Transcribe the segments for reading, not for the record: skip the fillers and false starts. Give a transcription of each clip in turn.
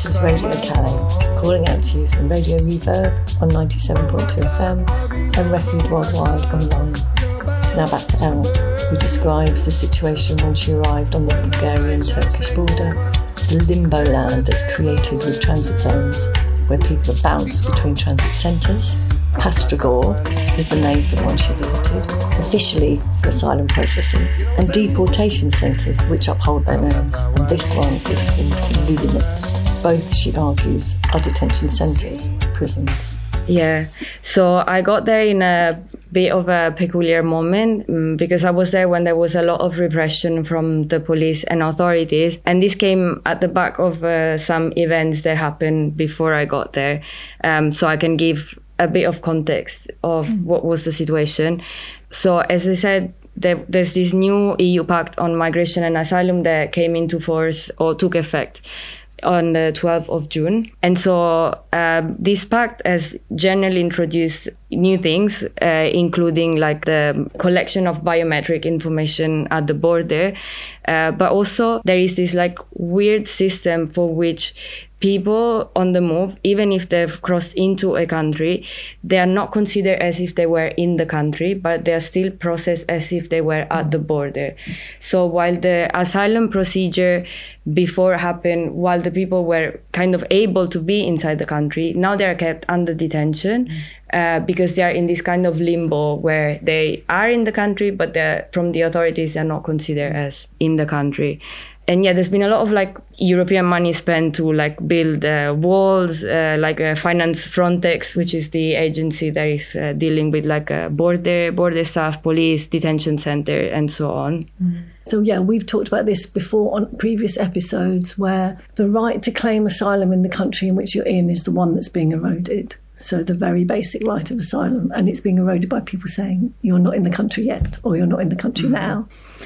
This is Radio Calais, calling out to you from Radio Reverb on 97.2 FM and Refuge Worldwide online. Now back to Elle, who describes the situation when she arrived on the Bulgarian-Turkish border, the limbo land that's created with transit zones where people are bounced between transit centres. Pastragor is the name for the one she visited, officially for asylum processing, and deportation centres which uphold their names. And this one is called Lubinets. Both, she argues, are detention centres, prisons. Yeah, so I got there in a bit of a peculiar moment because I was there when there was a lot of repression from the police and authorities, and this came at the back of some events that happened before I got there. So I can give a bit of context of what was the situation. So as I said, there's this new EU Pact on Migration and Asylum that came into force or took effect on the 12th of June. And so this pact has generally introduced new things, including like the collection of biometric information at the border. But also there is this like weird system for which people on the move, even if they've crossed into a country, they are not considered as if they were in the country, but they are still processed as if they were at the border. So while the asylum procedure before happened, while the people were kind of able to be inside the country, now they are kept under detention because they are in this kind of limbo where they are in the country, but from the authorities, they're not considered as in the country. And yeah, there's been a lot of like European money spent to like build walls, finance Frontex, which is the agency that is dealing with like border staff, police, detention center, and so on. So yeah, we've talked about this before on previous episodes, where the right to claim asylum in the country in which you're in is the one that's being eroded. So the very basic right of asylum, and it's being eroded by people saying you're not in the country yet, or you're not in the country now.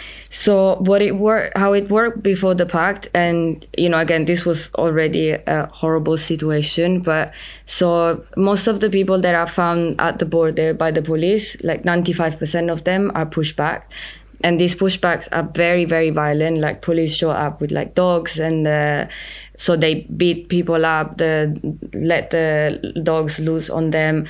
So how it worked before the pact, and again, this was already a horrible situation, but so most of the people that are found at the border by the police, like 95% of them are pushed back. And these pushbacks are very, very violent. Like police show up with like dogs, and so they beat people up, let the dogs loose on them.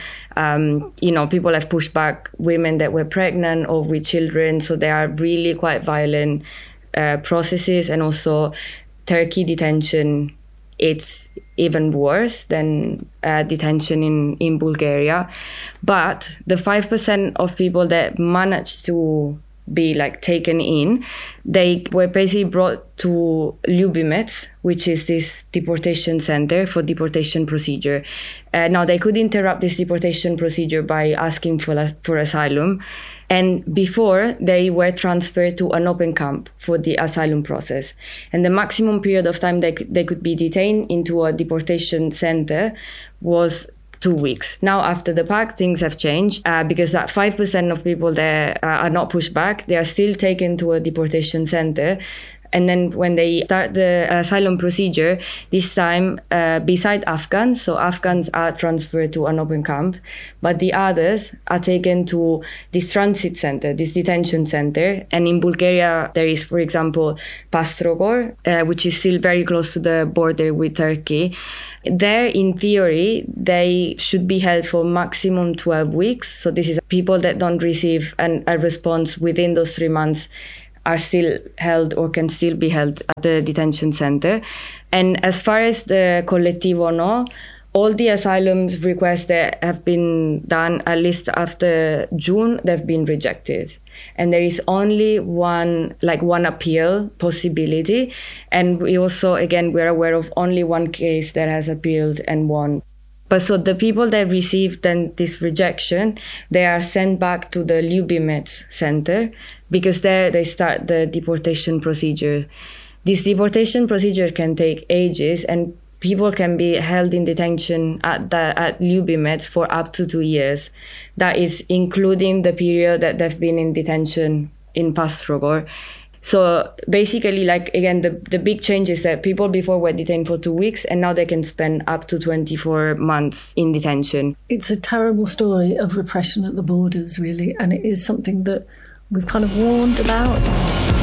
People have pushed back women that were pregnant or with children. So they are really quite violent processes. And also Turkey detention, it's even worse than detention in Bulgaria. But the 5% of people that managed to be like taken in, they were basically brought to Lubimets, which is this deportation center for deportation procedure. Now they could interrupt this deportation procedure by asking for asylum, and before they were transferred to an open camp for the asylum process. And the maximum period of time they could be detained into a deportation center was 2 weeks. Now, after the pact, things have changed because that 5% of people that are not pushed back, they are still taken to a deportation center. And then when they start the asylum procedure, this time beside Afghans, so Afghans are transferred to an open camp, but the others are taken to this transit center, this detention center. And in Bulgaria, there is, for example, Pastragor, which is still very close to the border with Turkey. There, in theory, they should be held for maximum 12 weeks. So this is people that don't receive a response within those 3 months are still held or can still be held at the detention center. And as far as the Collettivo No, all the asylum requests that have been done, at least after June, they've been rejected. And there is only one appeal possibility. And we also, again, we're aware of only one case that has appealed and won. But so the people that received then this rejection, they are sent back to the Lubimets center because there they start the deportation procedure. This deportation procedure can take ages, and people can be held in detention at Lubimets for up to 2 years. That is including the period that they've been in detention in Pastragor. So basically, again, the big change is that people before were detained for 2 weeks, and now they can spend up to 24 months in detention. It's a terrible story of repression at the borders, really, and it is something that we've kind of warned about.